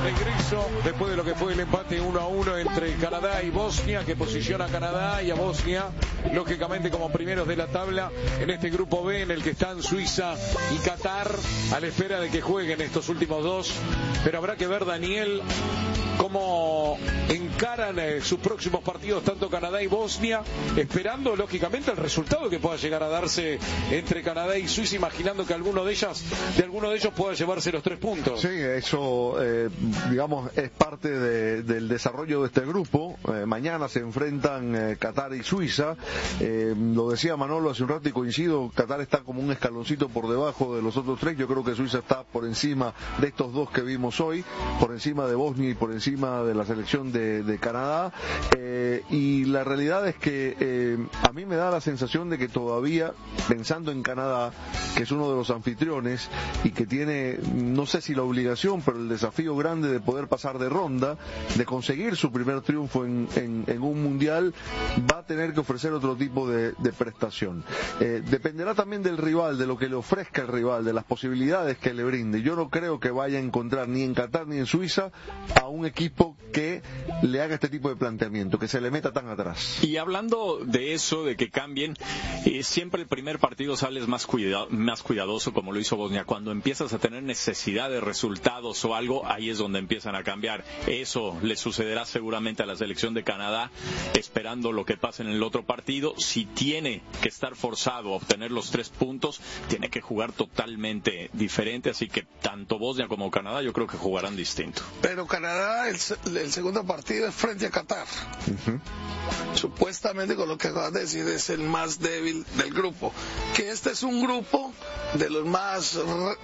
regreso después de lo que fue el empate 1-1 entre Canadá y Bosnia, que posiciona a Canadá y a Bosnia lógicamente como primeros de la tabla en este grupo B, en el que están Suiza y Qatar a la espera de que jueguen estos últimos dos. Pero habrá que ver, Daniel, cómo encaran sus próximos partidos tanto Canadá y Bosnia, esperando lógicamente el resultado que pueda llegar a darse entre Canadá y Suiza, imaginando que alguno de ellos pueda llevarse los 3 puntos. Sí, eso digamos es parte del desarrollo de este grupo. Mañana se enfrentan Qatar y Suiza. Lo decía Manolo hace un rato y coincido, Qatar está como un escaloncito por debajo de los otros 3. Yo creo que Suiza está por encima de estos 2 que vimos hoy, por encima de Bosnia y por encima de la selección de Canadá, y la realidad es que a mí me da la sensación de que todavía, pensando en Canadá, que es uno de los anfitriones y que tiene, no sé si la obligación, pero el desafío grande de poder pasar de ronda, de conseguir su primer triunfo en un mundial, va a tener que ofrecer otro tipo de prestación. Dependerá también del rival, de lo que le ofrezca el rival, de las posibilidades que le brinde. Yo no creo que vaya a encontrar ni en Qatar ni en Suiza a un equipo que le haga este tipo de planteamiento, que se le meta tan atrás. Y hablando de eso, de que cambien, siempre el primer partido sales más cuidadoso, como lo hizo Bosnia. Cuando empiezas a tener necesidad de resultados o algo, ahí es donde empiezan a cambiar. Eso le sucederá seguramente a la selección de Canadá, esperando lo que pase en el otro partido. Si tiene que estar forzado a obtener los 3 puntos, tiene que jugar totalmente diferente, así que tanto Bosnia como Canadá yo creo que jugarán distinto. Pero Canadá, el segundo partido es frente a Qatar. Supuestamente, con lo que acabas de decir, es el más débil del grupo. Que este es un grupo de los más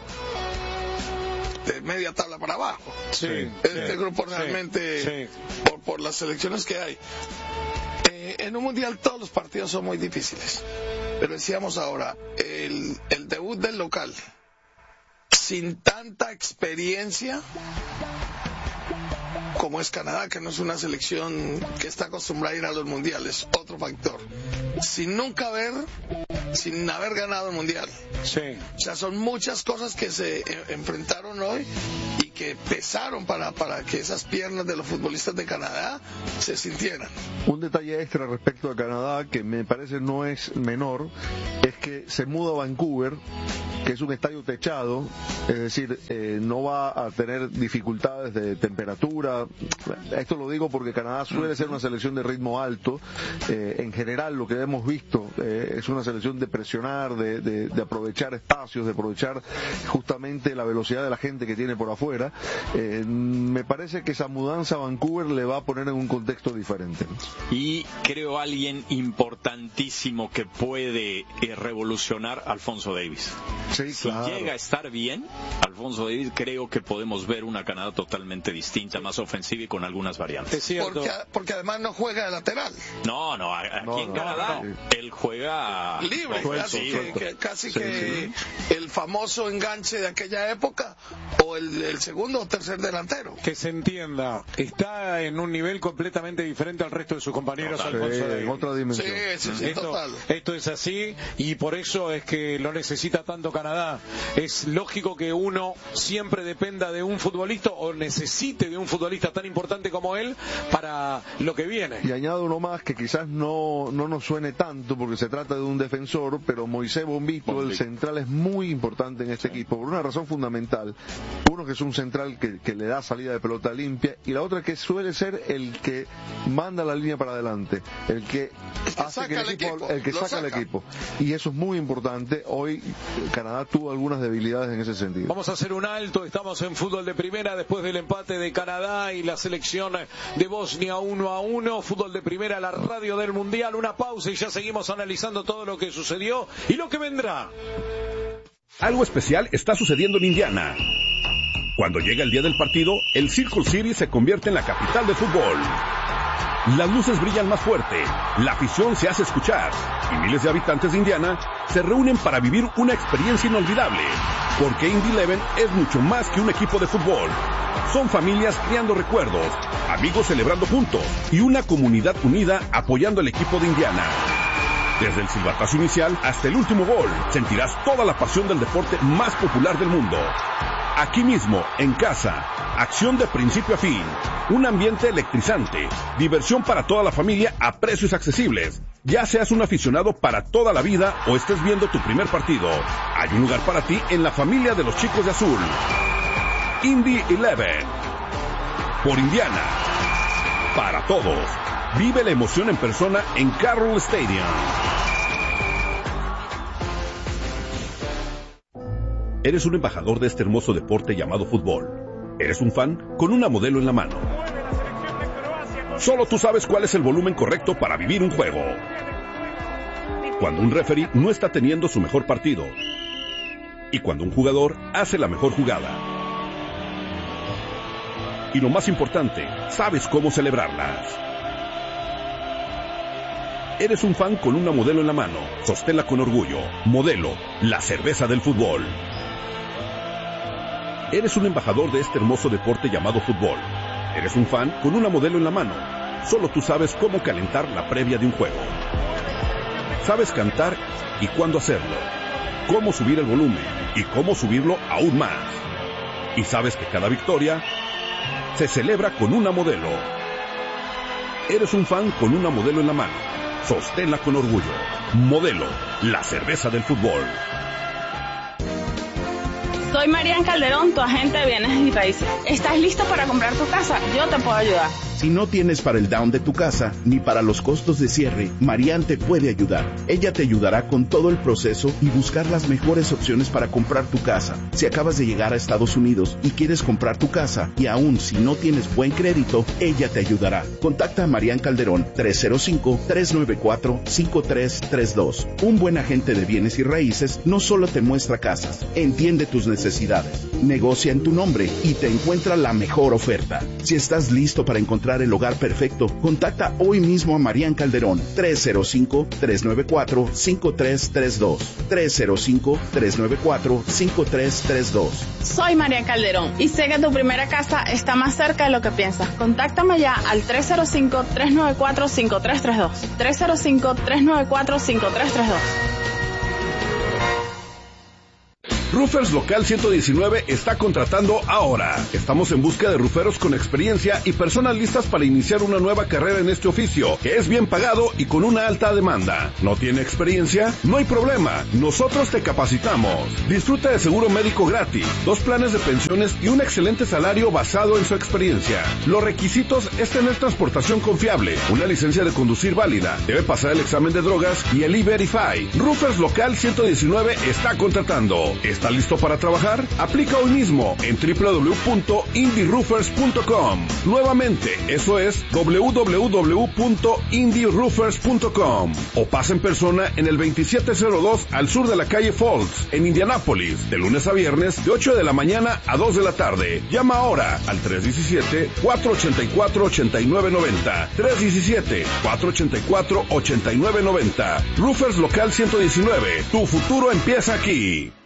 de media tabla para abajo. Este grupo realmente, por las selecciones que hay. En un mundial todos los partidos son muy difíciles. Pero decíamos ahora, el debut del local, sin tanta experiencia como es Canadá, que no es una selección que está acostumbrada a ir a los mundiales, otro factor. Sin haber ganado el mundial. O sea, son muchas cosas que se enfrentaron hoy y que pesaron para que esas piernas de los futbolistas de Canadá se sintieran. Un detalle extra respecto a Canadá que me parece no es menor, es que se muda a Vancouver, que es un estadio techado, es decir, no va a tener dificultades de temperatura. Esto lo digo porque Canadá suele ser una selección de ritmo alto. En general lo que hemos visto es una selección de presionar, de aprovechar espacios, de aprovechar justamente la velocidad de la gente que tiene por afuera. Me parece que esa mudanza a Vancouver le va a poner en un contexto diferente. Y creo alguien importantísimo que puede revolucionar, Alfonso Davies. Sí, claro. Si llega a estar bien, Alfonso Davies, creo que podemos ver una Canadá totalmente distinta, más ofensiva y con algunas variantes. Es cierto. Porque además no juega de lateral. Aquí en Canadá él juega libre, casi que el famoso enganche de aquella época, o el segundo o tercer delantero. Que se entienda, está en un nivel completamente diferente al resto de sus compañeros. En otra dimensión. Total. Esto es así, y por eso es que lo necesita tanto Canadá. Es lógico que uno siempre dependa de un futbolista o necesite de un futbolista tan importante como él para lo que viene. Y añado uno más que quizás no nos suene tanto porque se trata de un defensor, pero Moisés Bombito, el central, es muy importante en este equipo por una razón fundamental. Uno, que es un central que le da salida de pelota limpia, y la otra que suele ser el que manda la línea para adelante, el que hace que el equipo saca el equipo, y eso es muy importante. Hoy Canadá tuvo algunas debilidades en ese sentido. Vamos a hacer un alto, estamos en fútbol de primera después del empate de Canadá y la selección de Bosnia 1-1, fútbol de primera, la radio del mundial. Una pausa y ya seguimos analizando todo lo que sucedió y lo que vendrá. Algo especial está sucediendo en Indiana. Cuando llega el día del partido, el Circle City se convierte en la capital del fútbol. Las luces brillan más fuerte, la afición se hace escuchar y miles de habitantes de Indiana se reúnen para vivir una experiencia inolvidable, porque Indy 11 es mucho más que un equipo de fútbol. Son familias creando recuerdos, amigos celebrando juntos y una comunidad unida apoyando al equipo de Indiana. Desde el silbatazo inicial hasta el último gol, sentirás toda la pasión del deporte más popular del mundo. Aquí mismo, en casa. Acción de principio a fin. Un ambiente electrizante. Diversión para toda la familia a precios accesibles. Ya seas un aficionado para toda la vida o estés viendo tu primer partido, hay un lugar para ti en la familia de los chicos de azul. Indy 11. Por Indiana. Para todos. Vive la emoción en persona en Carroll Stadium. Eres un embajador de este hermoso deporte llamado fútbol. Eres un fan con una modelo en la mano. Solo tú sabes cuál es el volumen correcto para vivir un juego. Cuando un referee no está teniendo su mejor partido. Y cuando un jugador hace la mejor jugada. Y lo más importante, sabes cómo celebrarlas. Eres un fan con una modelo en la mano. Sosténla con orgullo. Modelo, la cerveza del fútbol. Eres un embajador de este hermoso deporte llamado fútbol. Eres un fan con una modelo en la mano. Solo tú sabes cómo calentar la previa de un juego. Sabes cantar y cuándo hacerlo. Cómo subir el volumen y cómo subirlo aún más. Y sabes que cada victoria se celebra con una modelo. Eres un fan con una modelo en la mano. Sosténla con orgullo. Modelo, la cerveza del fútbol. Soy Marian Calderón, tu agente de bienes y raíces. ¿Estás listo para comprar tu casa? Yo te puedo ayudar. Si no tienes para el down de tu casa, ni para los costos de cierre, Marian te puede ayudar. Ella te ayudará con todo el proceso y buscar las mejores opciones para comprar tu casa. Si acabas de llegar a Estados Unidos y quieres comprar tu casa, y aún si no tienes buen crédito, ella te ayudará. Contacta a Marian Calderón, 305-394-5332. Un buen agente de bienes y raíces no solo te muestra casas, entiende tus necesidades, negocia en tu nombre y te encuentra la mejor oferta. Si estás listo para encontrar el hogar perfecto, contacta hoy mismo a Marian Calderón, 305-394-5332. 305-394-5332. Soy Marian Calderón y sé que tu primera casa está más cerca de lo que piensas. Contáctame ya al 305-394-5332. 305-394-5332. Roofers Local 119 está contratando ahora. Estamos en busca de rooferos con experiencia y personas listas para iniciar una nueva carrera en este oficio, que es bien pagado y con una alta demanda. ¿No tiene experiencia? No hay problema. Nosotros te capacitamos. Disfruta de seguro médico gratis, 2 planes de pensiones y un excelente salario basado en su experiencia. Los requisitos es tener transportación confiable, una licencia de conducir válida, debe pasar el examen de drogas y el E-Verify. Roofers Local 119 está contratando. ¿Está listo para trabajar? Aplica hoy mismo en www.indyroofers.com. Nuevamente, eso es www.indyroofers.com. O pasa en persona en el 2702 al sur de la calle Falls, en Indianápolis, de lunes a viernes, de 8 de la mañana a 2 de la tarde. Llama ahora al 317-484-8990. 317-484-8990. Roofers Local 119. Tu futuro empieza aquí.